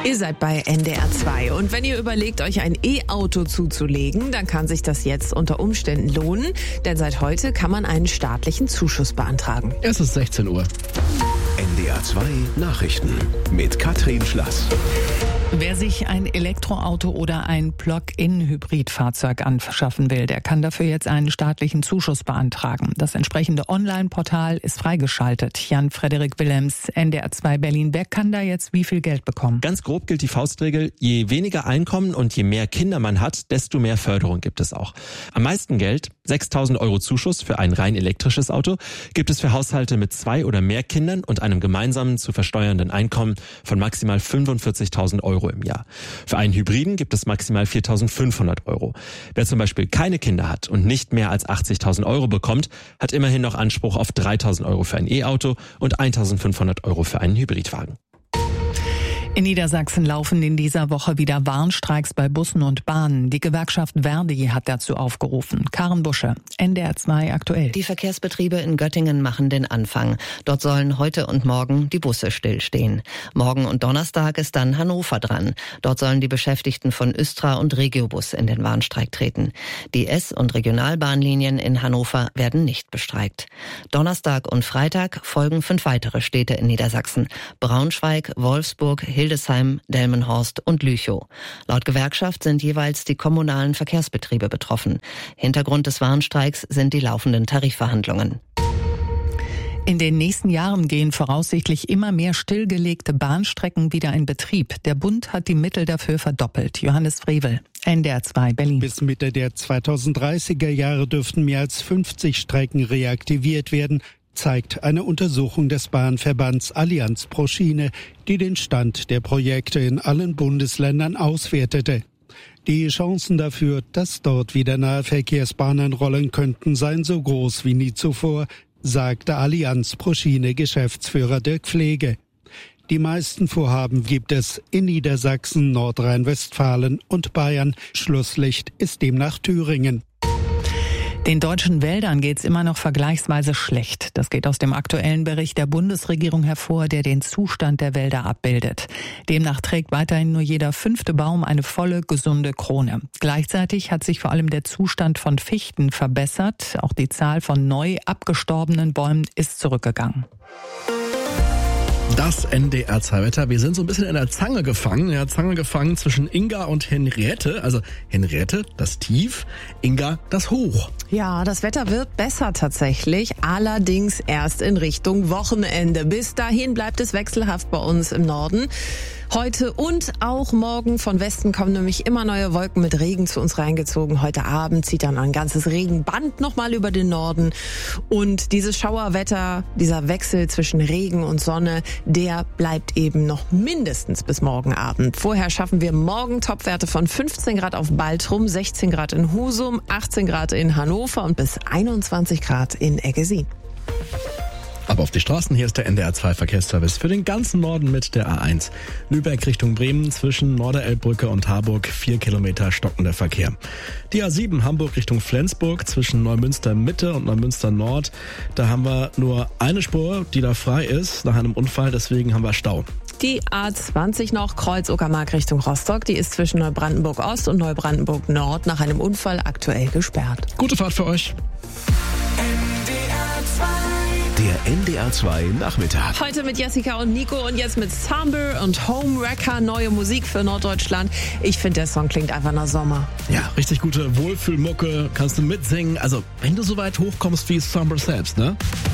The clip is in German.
Ihr seid bei NDR 2 und wenn ihr überlegt, euch ein E-Auto zuzulegen, dann kann sich das jetzt unter Umständen lohnen, denn seit heute kann man einen staatlichen Zuschuss beantragen. Es ist 16 Uhr. NDR 2 Nachrichten mit Katrin Schlass. Wer sich ein Elektroauto oder ein Plug-in-Hybridfahrzeug anschaffen will, der kann dafür jetzt einen staatlichen Zuschuss beantragen. Das entsprechende Online-Portal ist freigeschaltet. Jan-Frederik Willems, NDR 2 Berlin. Wer kann da jetzt wie viel Geld bekommen? Ganz grob gilt die Faustregel, je weniger Einkommen und je mehr Kinder man hat, desto mehr Förderung gibt es auch. Am meisten Geld, 6.000 € Zuschuss für ein rein elektrisches Auto, gibt es für Haushalte mit 2 oder mehr Kindern und einem gemeinsamen zu versteuernden Einkommen von maximal 45.000 € im Jahr. Für einen Hybriden gibt es maximal 4.500 €. Wer zum Beispiel keine Kinder hat und nicht mehr als 80.000 € bekommt, hat immerhin noch Anspruch auf 3.000 € für ein E-Auto und 1.500 € für einen Hybridwagen. In Niedersachsen laufen in dieser Woche wieder Warnstreiks bei Bussen und Bahnen. Die Gewerkschaft ver.di hat dazu aufgerufen. Karen Busche, NDR 2 aktuell. Die Verkehrsbetriebe in Göttingen machen den Anfang. Dort sollen heute und morgen die Busse stillstehen. Morgen und Donnerstag ist dann Hannover dran. Dort sollen die Beschäftigten von Östra und Regiobus in den Warnstreik treten. Die S- und Regionalbahnlinien in Hannover werden nicht bestreikt. Donnerstag und Freitag folgen 5 weitere Städte in Niedersachsen. Braunschweig, Wolfsburg, Hildesheim, Delmenhorst und Lüchow. Laut Gewerkschaft sind jeweils die kommunalen Verkehrsbetriebe betroffen. Hintergrund des Warnstreiks sind die laufenden Tarifverhandlungen. In den nächsten Jahren gehen voraussichtlich immer mehr stillgelegte Bahnstrecken wieder in Betrieb. Der Bund hat die Mittel dafür verdoppelt. Johannes Frevel, NDR 2 Berlin. Bis Mitte der 2030er Jahre dürften mehr als 50 Strecken reaktiviert werden, zeigt eine Untersuchung des Bahnverbands Allianz pro Schiene, die den Stand der Projekte in allen Bundesländern auswertete. Die Chancen dafür, dass dort wieder Nahverkehrsbahnen rollen könnten, seien so groß wie nie zuvor, sagte Allianz pro Schiene Geschäftsführer Dirk Pflege. Die meisten Vorhaben gibt es in Niedersachsen, Nordrhein-Westfalen und Bayern. Schlusslicht ist demnach Thüringen. Den deutschen Wäldern geht's immer noch vergleichsweise schlecht. Das geht aus dem aktuellen Bericht der Bundesregierung hervor, der den Zustand der Wälder abbildet. Demnach trägt weiterhin nur jeder 5. Baum eine volle, gesunde Krone. Gleichzeitig hat sich vor allem der Zustand von Fichten verbessert. Auch die Zahl von neu abgestorbenen Bäumen ist zurückgegangen. Das NDR 2 Wetter. Wir sind so ein bisschen in der Zange gefangen. Ja, Zange gefangen zwischen Inga und Henriette. Also Henriette, das Tief, Inga, das Hoch. Ja, das Wetter wird besser tatsächlich, allerdings erst in Richtung Wochenende. Bis dahin bleibt es wechselhaft bei uns im Norden. Heute und auch morgen von Westen kommen nämlich immer neue Wolken mit Regen zu uns reingezogen. Heute Abend zieht dann ein ganzes Regenband nochmal über den Norden. Und dieses Schauerwetter, dieser Wechsel zwischen Regen und Sonne, der bleibt eben noch mindestens bis morgen Abend. Vorher schaffen wir morgen Topwerte von 15 Grad auf Baltrum, 16 Grad in Husum, 18 Grad in Hannover und bis 21 Grad in Eggesin. Aber auf die Straßen, hier ist der NDR 2 Verkehrsservice für den ganzen Norden mit der A1. Lübeck Richtung Bremen zwischen Norderelbbrücke und Harburg 4 Kilometer stockender Verkehr. Die A7 Hamburg Richtung Flensburg zwischen Neumünster Mitte und Neumünster Nord. Da haben wir nur eine Spur, die da frei ist nach einem Unfall, deswegen haben wir Stau. Die A20 noch, Kreuz-Uckermark Richtung Rostock, die ist zwischen Neubrandenburg Ost und Neubrandenburg Nord nach einem Unfall aktuell gesperrt. Gute Fahrt für euch. Der NDR 2 Nachmittag. Heute mit Jessica und Nico und jetzt mit Samber und Homewrecker, neue Musik für Norddeutschland. Ich finde, der Song klingt einfach nach Sommer. Ja, richtig gute Wohlfühlmucke, kannst du mitsingen. Also, wenn du so weit hochkommst wie Samber selbst, ne?